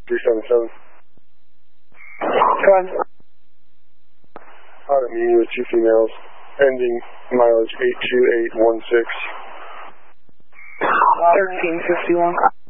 377. Go ahead. Out of meeting with 2 females, ending mileage 82816. 1351.